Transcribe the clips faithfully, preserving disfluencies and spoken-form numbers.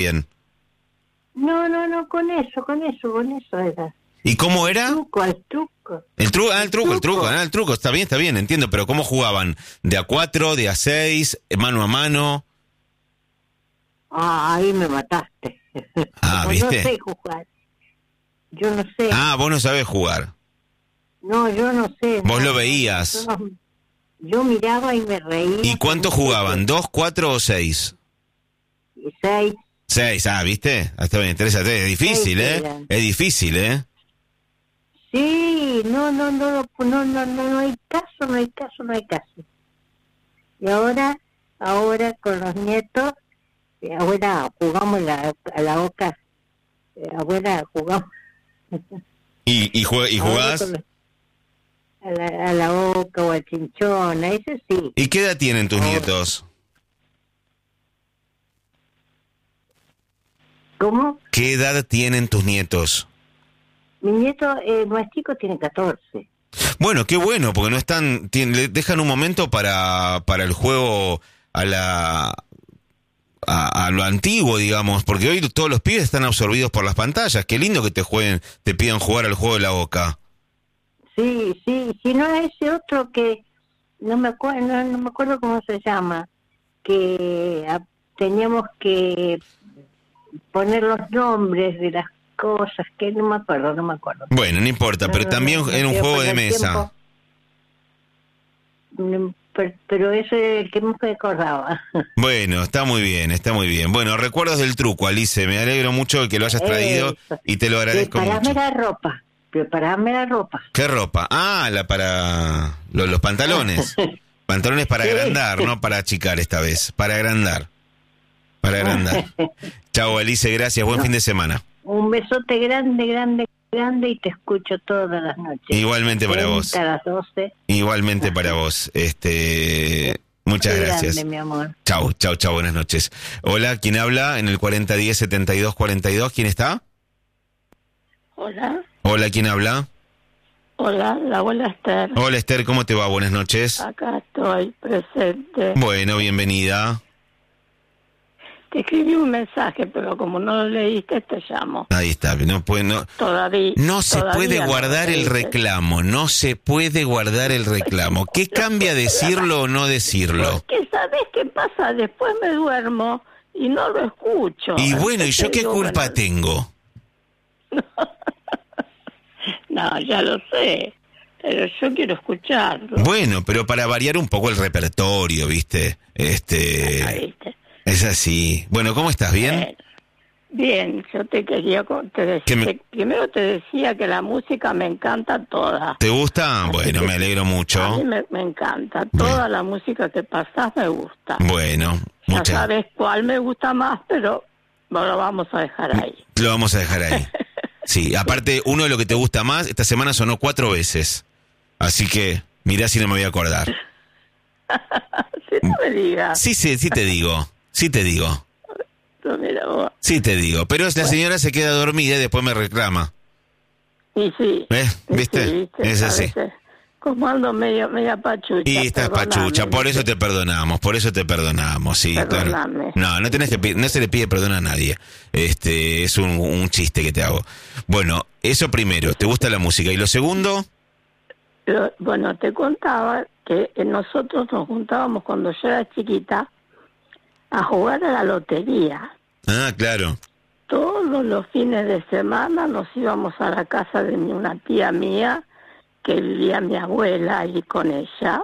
bien. No, no, no, con eso, con eso, con eso era. ¿Y cómo era? El truco, el truco. El truco, ah, el truco, el truco, truco. ah, el truco, está bien, está bien, entiendo, pero ¿cómo jugaban? ¿De a cuatro, de a seis, mano a mano? Ah, ahí me mataste. Ah, No, ¿viste? no sé jugar. Yo no sé. Ah, vos no sabés jugar. No, yo no sé. Vos no, lo veías. Yo, no- yo miraba y me reía. ¿Y cuánto jugaban? ¿Dos, cuatro o seis? Seis. Seis, ah, ¿viste? Ah, está bien, tres a tres, es difícil, Seis ¿eh? eran. Es difícil, ¿eh? Sí, no, no, no, no, no, no, no, no hay caso, no hay caso, no hay caso. Y ahora, ahora con los nietos, eh, ahora jugamos la, a la oca, eh, ahora jugamos ¿Y, y, jue- y ahora jugás? con los- a la, a la oca o al chinchón, a ese sí. ¿Y qué edad tienen tus Ahora. nietos? ¿Cómo? ¿Qué edad tienen tus nietos? Mi nieto, eh, más chico, tiene catorce. Bueno, qué bueno, porque no están, tien- le dejan un momento para, para el juego a la a, a lo antiguo, digamos, porque hoy todos los pibes están absorbidos por las pantallas. Qué lindo que te jueguen, te pidan jugar al juego de la oca. Sí, sí, si no ese otro que no me acuerdo, no, no me acuerdo cómo se llama, que ah, teníamos que poner los nombres de las cosas, que no me acuerdo, no me acuerdo. Bueno, no importa, No, pero no, también no, no era un quiero juego de perder mesa. tiempo. Mm, Pero, pero ese es el que me acordaba. Bueno, está muy bien, está muy bien. Bueno, recuerdos del truco, Alice, me alegro mucho de que lo hayas traído Eso. y te lo agradezco Preparame mucho. la ropa, preparame la ropa. ¿Qué ropa? Ah, la para lo- los pantalones. Pantalones para Sí. agrandar, no para achicar esta vez, para agrandar. Para agrandar. Chao, Alice, gracias, buen fin de semana. Un besote grande, grande, grande y te escucho todas las noches. Igualmente para vos. A las doce. Igualmente para vos. Este, muchas Qué gracias. grande, mi amor. Chau, chau, chau, buenas noches. Hola, ¿quién habla? En el cuarenta diez setenta y dos cuarenta y dos, ¿quién está? Hola, Hola, ¿quién habla? hola, la abuela Esther. Hola, Esther, ¿cómo te va? Buenas noches. Acá estoy presente. Bueno, bienvenida. Te escribí un mensaje, pero como no lo leíste, te llamo. Ahí está, no puede, no, Todavía. no se todavía puede no guardar lo el leíste. reclamo, no se puede guardar el reclamo. ¿Qué cambia decirlo o no decirlo? Que sabes qué pasa, después me duermo y no lo escucho. Y bueno, ¿y yo Entonces qué digo, culpa bueno, tengo? No, ya lo sé, pero yo quiero escucharlo. Bueno, pero para variar un poco el repertorio, ¿viste? Este, Ah, ¿viste? es así. Bueno, ¿cómo estás? ¿Bien? Bueno, bien, yo te quería, con- te decía, ¿Qué me- te- primero te decía que la música me encanta toda. ¿Te gusta? Bueno, me alegro A mí mucho. me, me encanta, Bueno. toda la música que pasás me gusta. Bueno, Ya muchas. sabes cuál me gusta más, pero lo vamos a dejar ahí. Lo vamos a dejar ahí. Sí, aparte, uno de lo que te gusta más, esta semana sonó cuatro veces. Así que, mirá si no me voy a acordar. Si no me digas, Sí, sí, sí te digo. Sí te digo. no, mira vos. Sí te digo. Pero la señora se queda dormida y después me reclama. Y sí. ¿Eh? y ¿Viste? sí, Es A así. veces, como ando medio, media pachucha. Y estás perdoname, pachucha, por eso ¿viste? te perdonamos, por eso te perdonamos, sí, claro. Perdoname. No, no tenés que pi- no se le pide perdón a nadie. Este, es un, un chiste que te hago. Bueno, eso primero, ¿te gusta la música? Y lo segundo, Pero, bueno, te contaba que eh, nosotros nos juntábamos cuando yo era chiquita a jugar a la lotería. ah, claro. Todos los fines de semana nos íbamos a la casa de mi- una tía mía, que vivía mi abuela ahí con ella,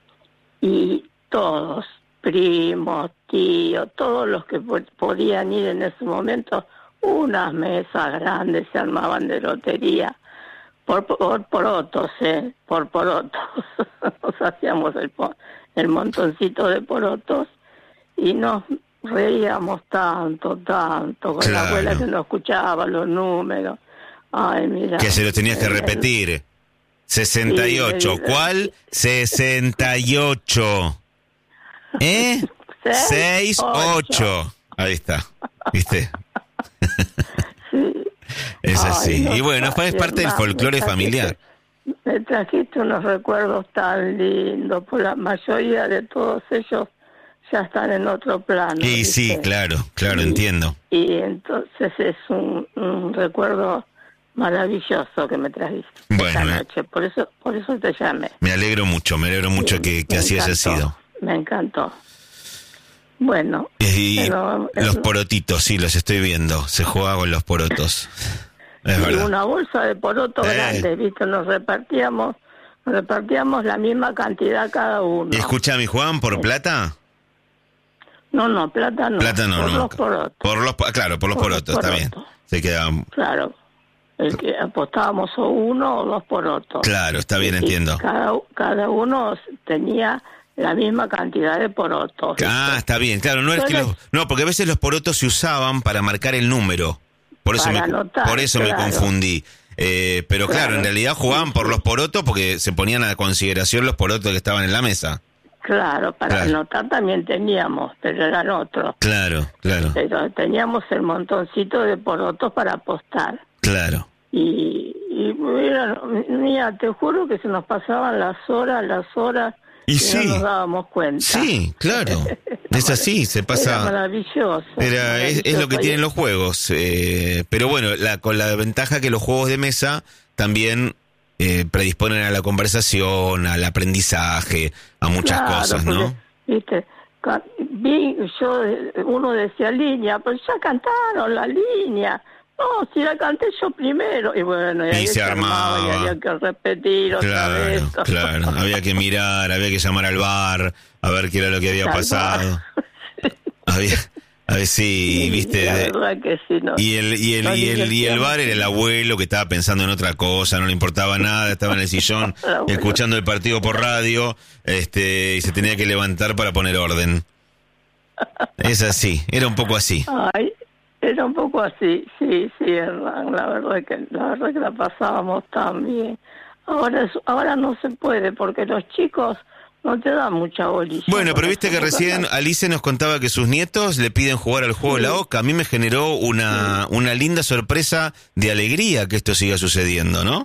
y todos, primos, tíos, todos los que po- podían ir en ese momento, unas mesas grandes se armaban de lotería, por, por porotos, ¿eh? Por porotos. Nos hacíamos el, po- el montoncito de porotos y nos reíamos tanto, tanto, con Claro. la abuela que no escuchaba los números. Ay, mira. Que se los tenías que El- repetir. sesenta y ocho, Sí, ¿cuál? sesenta y ocho. ¿Eh? Seis, seis, ocho. Ahí está, ¿viste? Sí. Es Ay, así. no Y bueno, sabes, es parte del ma, folclore me trajiste- familiar. Me trajiste unos recuerdos tan lindos, por la mayoría de todos ellos ya están en otro plano. Y ¿viste? sí, claro, claro, y, entiendo. Y entonces es un, un recuerdo maravilloso que me trajiste Bueno, esta me, noche, por eso, por eso te llamé. me alegro mucho, me alegro mucho Sí, que, que me así haya encantó, sido. Me encantó. Bueno. Y pero, los eh, porotitos, sí, los estoy viendo. Se juega con los porotos. Es y verdad. una bolsa de porotos Eh. grandes, ¿viste? Nos repartíamos, nos repartíamos la misma cantidad cada uno. Y escúchame, ¿jugaban por plata? No, no, plata no. Plata no, por no. los porotos. Por los, po- claro, por los Por los porotos, está bien. porotos. Se quedaban. Claro. El que apostábamos o uno o dos porotos. Claro, está bien, Y entiendo. Cada, cada uno tenía la misma cantidad de porotos. Ah, ¿viste? está bien, claro, no es que Solo- los, no, porque a veces los porotos se usaban para marcar el número. Por eso Para me anotar, por eso claro. me confundí. Eh, pero claro, Claro. en realidad jugaban Sí, por sí. los porotos porque se ponían a consideración los porotos que estaban en la mesa. Claro, para Claro. anotar también teníamos, pero eran otros. Claro, claro, Pero teníamos el montoncito de porotos para apostar. claro. Y, y mira, mira, te juro que se nos pasaban las horas, las horas, Y y sí. no nos dábamos cuenta. Sí, claro. Es así, se Era pasa. maravilloso. Era, es, es lo que maravilloso. tienen los juegos. Eh, pero bueno, la, con la ventaja que los juegos de mesa también eh, predisponen a la conversación, al aprendizaje, a muchas Claro, cosas, porque, ¿no? Viste, ca- vi, yo, eh, uno decía línea, pero ya cantaron la línea. No, si la canté yo primero. Y bueno, y, Y ahí se armaba. y había que repetir otra vez. Claro, claro. Había que mirar, había que llamar al bar, a ver qué era lo que había Al pasado. Había, a ver si, Sí, viste. la de- verdad que sí, no. Y el, y el, Nos y el, y el divertíamos. bar era el abuelo que estaba pensando en otra cosa, no le importaba nada, estaba en el sillón El abuelo. escuchando el partido por radio, este, y se tenía que levantar para poner orden. Es así, era un poco así. Ay, era un poco así, sí, sí, Hernán, la verdad que la verdad que la pasábamos tan bien. Ahora es- ahora no se puede porque los chicos no te dan mucha bolilla. Bueno, pero con viste que esas recién cosas. Alice nos contaba que sus nietos le piden jugar al juego de la Oca. A mí me generó una, una linda sorpresa de alegría que esto siga sucediendo, ¿no?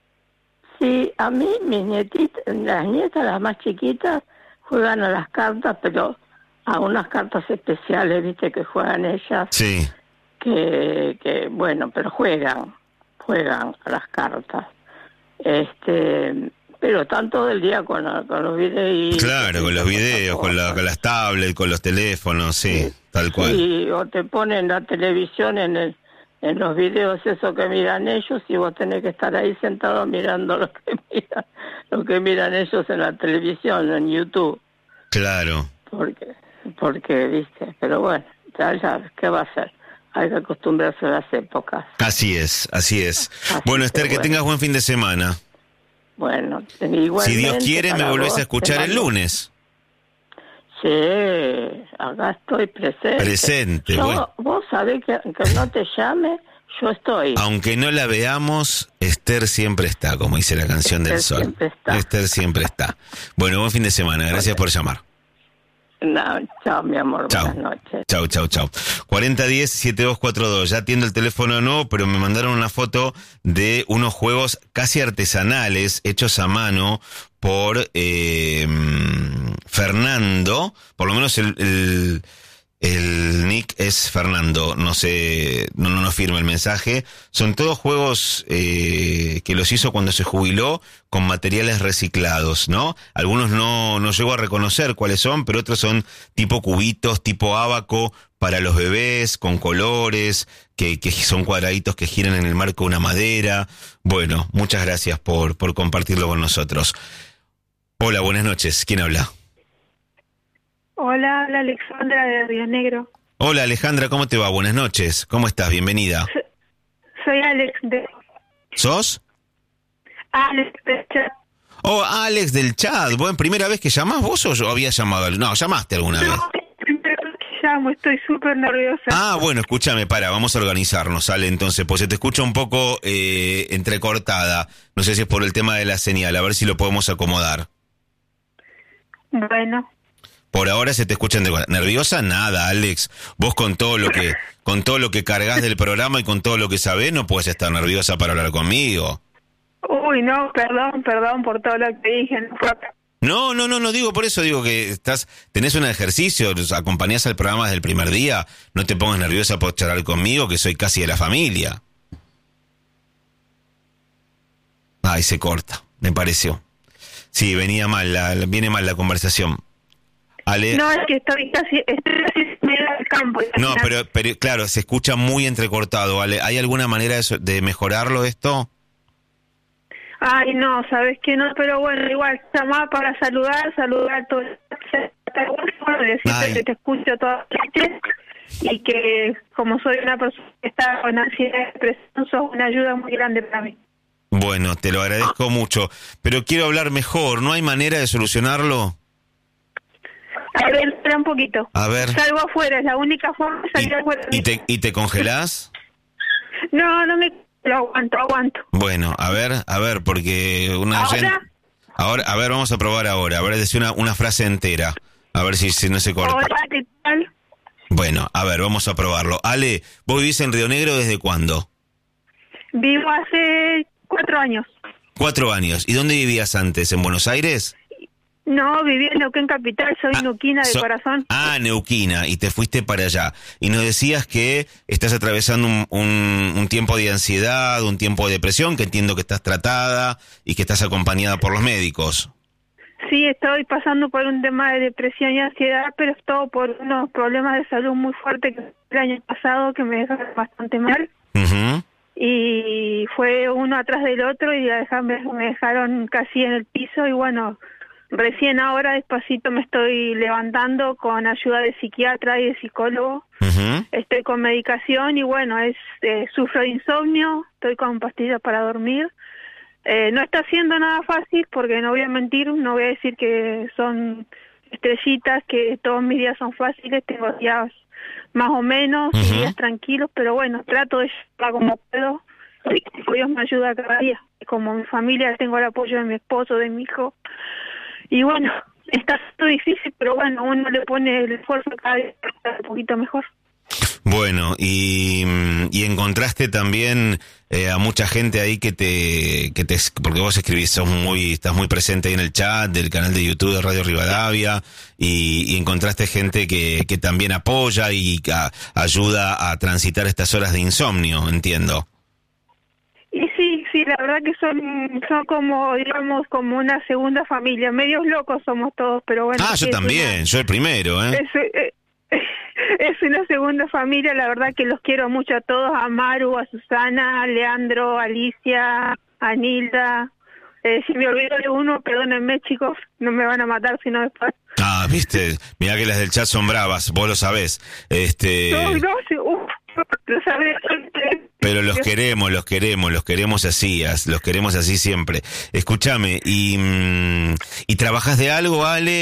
Sí, a mí mis nietitas, las nietas, las más chiquitas, juegan a las cartas, pero a unas cartas especiales, viste, que juegan ellas, Sí. que, que bueno, pero juegan, juegan a las cartas. Este, pero están todo el día con, la- con los videos. Claro, con los videos, con, la, con las tablets, con los teléfonos, sí, tal cual. Sí, o te ponen la televisión en el, en los videos eso que miran ellos y vos tenés que estar ahí sentado mirando lo que miran, lo que miran ellos en la televisión, en YouTube, Claro. porque, porque viste, pero bueno, ya, ya, ¿qué va a hacer? Hay que acostumbrarse a las épocas. Así es, así es. Así Bueno, que Esther, que bueno. tengas buen fin de semana. Bueno, igualmente. Si Dios quiere, me para volvés vos, a escuchar te el mando- lunes. Sí, acá estoy presente. Presente, Yo, bueno. Vos sabés que, que no te llame, yo estoy. Aunque no la veamos, Esther siempre está, como dice la canción del Esther sol. siempre está. Esther siempre está. Bueno, buen fin de semana. Gracias por llamar. No, chao, mi amor, Chao. buenas noches. Chau, chau, chau. cuarenta diez, setenta y dos cuarenta y dos. Ya atiendo el teléfono de nuevo, pero me mandaron una foto de unos juegos casi artesanales, hechos a mano por eh, Fernando. Por lo menos el, el, el nick es Fernando. No sé, no, no nos firma el mensaje. Son todos juegos eh, que los hizo cuando se jubiló con materiales reciclados, ¿no? Algunos no, no llego a reconocer cuáles son, pero otros son tipo cubitos, tipo ábaco para los bebés, con colores, que, que son cuadraditos que giran en el marco de una madera. Bueno, muchas gracias por, por compartirlo con nosotros. Hola, buenas noches. ¿Quién habla? Hola, habla Alexandra de Río Negro. Hola, Alejandra, ¿cómo te va? Buenas noches. ¿Cómo estás? Bienvenida. So- Soy Alex de... ¿Sos? Alex de Chat. Oh, Alex del chat. Bueno, ¿primera vez que llamás vos o yo había llamado? No, llamaste alguna vez. No, primero que llamo, estoy súper nerviosa. Ah, bueno, escúchame, para, vamos a organizarnos, Ale, entonces, pues se te escucha un poco eh, entrecortada. No sé si es por el tema de la señal, a ver si lo podemos acomodar. Bueno, Por ahora se te escucha entre- nerviosa, nada, Alex. Vos con todo lo que con todo lo que cargas del programa y con todo lo que sabés, no puedes estar nerviosa para hablar conmigo. uy, no, perdón, perdón por todo lo que dije. No fue, No, no, no, no digo por eso, digo que estás, tenés un ejercicio, acompañás al programa desde el primer día, no te pongas nerviosa por charlar conmigo, que soy casi de la familia. Ay, se corta, me pareció. Sí, venía mal, la, viene mal la conversación. Ale. No, es que estoy casi, estoy casi en medio del campo. No, pero, pero claro, se escucha muy entrecortado, Ale. ¿Hay alguna manera de, de mejorarlo esto? Ay, no, sabes que no, pero bueno, igual, llamaba para saludar, saludar a todos. Decirte que te escucho todas las noches y que como soy una persona que está con ansiedad y depresión, sos una ayuda muy grande para mí. Bueno, te lo agradezco mucho, pero quiero hablar mejor, ¿no hay manera de solucionarlo? A ver, espera un poquito. A ver. Salgo afuera, es la única forma de salir ¿Y, afuera. ¿y te, ¿Y te congelás? No, no me... Lo aguanto, aguanto. Bueno, a ver, a ver, porque una... ¿Ahora? Gen... Ahora, a ver, vamos a probar ahora, a ver, decir una, una frase entera, a ver si, si no se corta. Hola, ¿qué tal? Bueno, a ver, vamos a probarlo. Ale, ¿vos vivís en Río Negro desde cuándo? Vivo hace cuatro años. Cuatro años. ¿Y dónde vivías antes? ¿En Buenos Aires? No, viví en Neuquén Capital, soy Ah, neuquina de so- corazón. Ah, Neuquina, y te fuiste para allá. Y nos decías que estás atravesando un, un, un tiempo de ansiedad, un tiempo de depresión, que entiendo que estás tratada y que estás acompañada por los médicos. Sí, estoy pasando por un tema de depresión y ansiedad, pero es todo por unos problemas de salud muy fuertes que el año pasado que me dejaron bastante mal. Ujú. Y fue uno atrás del otro y deja- me me dejaron casi en el piso y bueno, recién ahora despacito me estoy levantando con ayuda de psiquiatra y de psicólogo. Ujú. Estoy con medicación y bueno, es eh, sufro de insomnio, estoy con pastillas para dormir. Eh, no está siendo nada fácil porque no voy a mentir, no voy a decir que son estrellitas, que todos mis días son fáciles, tengo días más o menos, Ujú. y días tranquilos, pero bueno, trato de llevarla como puedo. Y Dios me ayuda cada día. Como mi familia tengo el apoyo de mi esposo, de mi hijo. Y bueno, está siendo difícil, pero bueno, uno le pone el esfuerzo cada día para estar un poquito mejor. Bueno, y, y encontraste también eh, a mucha gente ahí que te, que te, porque vos escribís, sos muy, estás muy presente ahí en el chat del canal de YouTube de Radio Rivadavia, y, y encontraste gente que, que también apoya y que a- ayuda a transitar estas horas de insomnio, entiendo. Y sí, sí, la verdad que son son como, digamos, como una segunda familia. Medios locos somos todos, pero bueno. Ah, sí, yo es también, una- yo el primero, ¿eh? Es, eh, es una segunda familia, la verdad que los quiero mucho a todos, a Maru, a Susana, a Leandro, a Alicia, a Nilda. Eh, si me olvido de uno, perdónenme chicos, no me van a matar si no después. Ah, viste, mirá que las del chat son bravas, vos lo sabés. Este... No, no, sí, uf, lo sabés. Pero los queremos, los queremos, los queremos así, as- los queremos así siempre. Escúchame, ¿y, mm, ¿y trabajas de algo, Ale?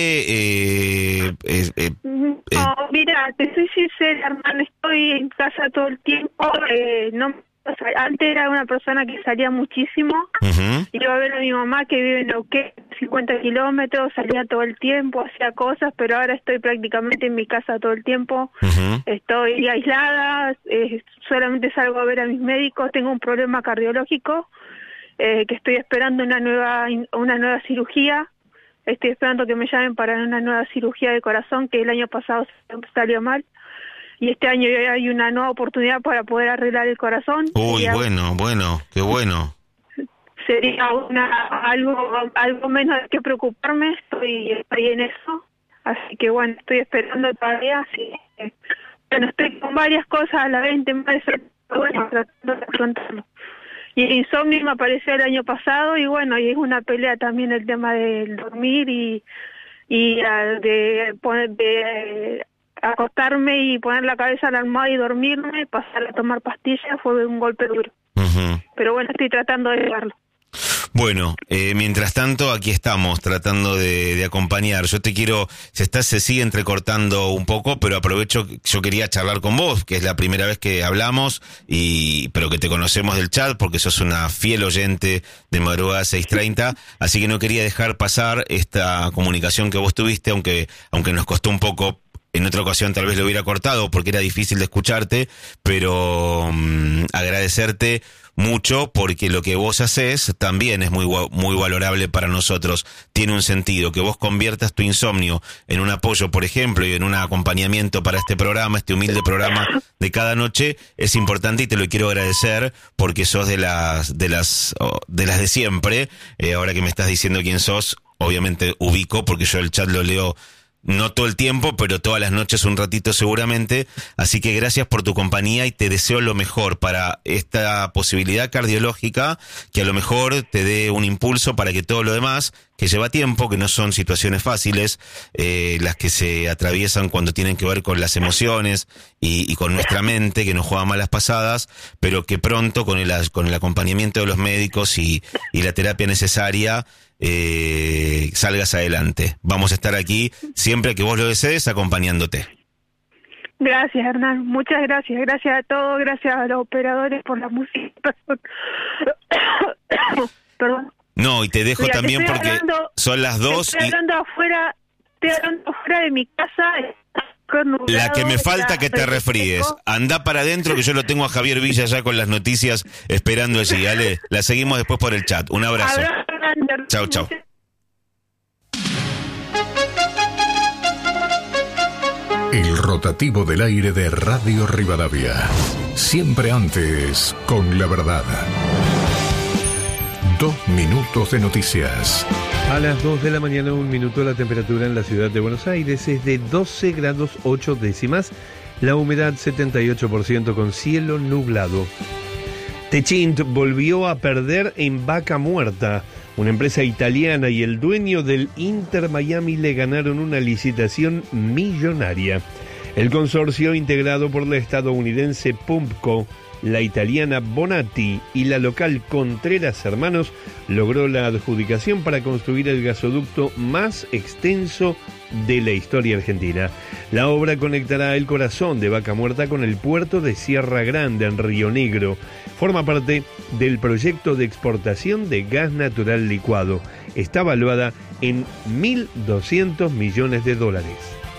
Eh, eh, eh, No, mira, te soy sincera, hermano, estoy en casa todo el tiempo. Eh, no, o sea, antes era una persona que salía muchísimo. ujú, Iba a ver a mi mamá que vive en Neuquén, cincuenta kilómetros, salía todo el tiempo, hacía cosas, pero ahora estoy prácticamente en mi casa todo el tiempo. ujú, Estoy aislada, eh, solamente salgo a ver a mis médicos, tengo un problema cardiológico, eh, que estoy esperando una nueva in- una nueva cirugía. Estoy esperando que me llamen para una nueva cirugía de corazón, que el año pasado salió mal. Y este año ya hay una nueva oportunidad para poder arreglar el corazón. Uy, Sería- bueno, bueno, qué bueno. Sería una algo algo menos de que preocuparme, estoy, estoy en eso. Así que bueno, estoy esperando todavía. Así que, bueno, estoy con varias cosas a la vez, en tema de salud, bueno, tratando de afrontarlo. Y el insomnio me apareció el año pasado y bueno, y es una pelea también el tema del dormir y y ah, de poner de eh, acostarme y poner la cabeza en la almohada y dormirme, pasar a tomar pastillas fue un golpe duro. Ujú. Pero bueno, estoy tratando de llevarlo. Bueno, eh, mientras tanto, aquí estamos tratando de, de acompañar. Yo te quiero, se está, se sigue entrecortando un poco, pero aprovecho, yo quería charlar con vos, que es la primera vez que hablamos, y pero que te conocemos del chat, porque sos una fiel oyente de Madrugada seis treinta, así que no quería dejar pasar esta comunicación que vos tuviste, aunque, aunque nos costó un poco. En otra ocasión tal vez lo hubiera cortado porque era difícil de escucharte, pero mmm, agradecerte mucho porque lo que vos haces también es muy, muy valorable para nosotros. Tiene un sentido que vos conviertas tu insomnio en un apoyo, por ejemplo, y en un acompañamiento para este programa, este humilde programa de cada noche, es importante y te lo quiero agradecer porque sos de las de las de las de siempre. Eh, ahora que me estás diciendo quién sos, obviamente ubico porque yo el chat lo leo no todo el tiempo, pero todas las noches un ratito seguramente. Así que gracias por tu compañía y te deseo lo mejor para esta posibilidad cardiológica, que a lo mejor te dé un impulso para que todo lo demás, que lleva tiempo, que no son situaciones fáciles, eh, las que se atraviesan cuando tienen que ver con las emociones y, y con nuestra mente, que nos juega malas pasadas, pero que pronto con el, con el acompañamiento de los médicos y, y la terapia necesaria, eh, salgas adelante. Vamos a estar aquí siempre que vos lo desees acompañándote. Gracias, Hernán, muchas gracias, gracias a todos, gracias a los operadores por la música. Perdón. No, y te dejo Mira, también te porque hablando, son las dos. Estoy hablando y... afuera, estoy hablando afuera de mi casa. Nublado, la que me falta que te resfríes. Anda para adentro que yo lo tengo a Javier Villa ya con las noticias esperando allí. Ale, la seguimos después por el chat. Un abrazo. Chau, chau. El rotativo del aire de Radio Rivadavia. Siempre antes con la verdad. Dos minutos de noticias. A las dos de la mañana, un minuto, la temperatura en la ciudad de Buenos Aires es de doce grados ocho décimas, la humedad setenta y ocho por ciento con cielo nublado. Techint volvió a perder en Vaca Muerta. Una empresa italiana y el dueño del Inter Miami le ganaron una licitación millonaria. El consorcio, integrado por la estadounidense Pumpco, la italiana Bonatti y la local Contreras Hermanos, logró la adjudicación para construir el gasoducto más extenso de la historia argentina. La obra conectará el corazón de Vaca Muerta con el puerto de Sierra Grande, en Río Negro. Forma parte del proyecto de exportación de gas natural licuado. Está valuada en mil doscientos millones de dólares.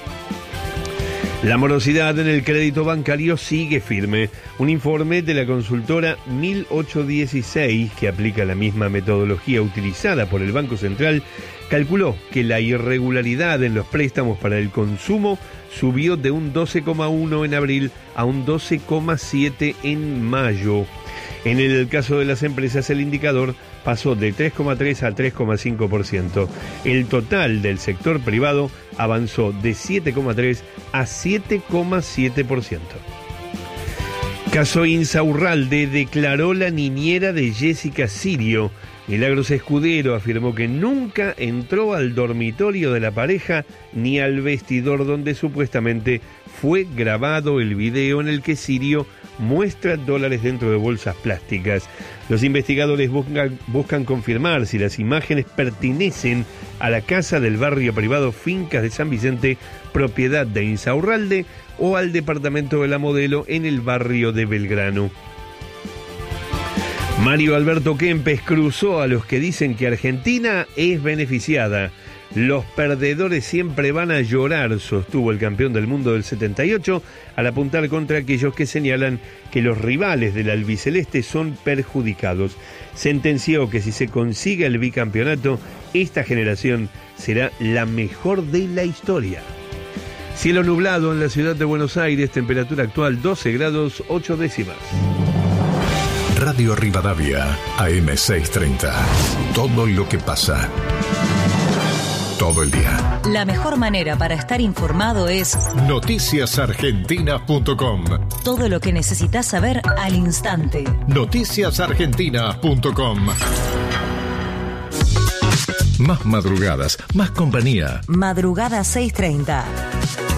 La morosidad en el crédito bancario sigue firme. Un informe de la consultora mil ochocientos dieciséis, que aplica la misma metodología utilizada por el Banco Central, calculó que la irregularidad en los préstamos para el consumo subió de un doce coma uno en abril a un doce coma siete en mayo. En el caso de las empresas, el indicador pasó de tres coma tres a tres coma cinco por ciento. El total del sector privado avanzó de siete coma tres a siete coma siete por ciento. Caso Insaurralde, declaró la niñera de Jessica Sirio. Milagros Escudero afirmó que nunca entró al dormitorio de la pareja ni al vestidor donde supuestamente fue grabado el video en el que Sirio muestra dólares dentro de bolsas plásticas. Los investigadores buscan, buscan confirmar si las imágenes pertenecen a la casa del barrio privado Fincas de San Vicente, propiedad de Insaurralde, o al departamento de la Modelo en el barrio de Belgrano. Mario Alberto Kempes cruzó a los que dicen que Argentina es beneficiada. Los perdedores siempre van a llorar, sostuvo el campeón del mundo del setenta y ocho, al apuntar contra aquellos que señalan que los rivales del albiceleste son perjudicados. Sentenció que si se consigue el bicampeonato, esta generación será la mejor de la historia. Cielo nublado en la ciudad de Buenos Aires, temperatura actual doce grados ocho décimas. Radio Rivadavia, A M seiscientos treinta. Todo lo que pasa. Todo el día. La mejor manera para estar informado es noticias argentina punto com. Todo lo que necesitas saber al instante. noticias argentina punto com. Más madrugadas, más compañía. Madrugada seiscientos treinta.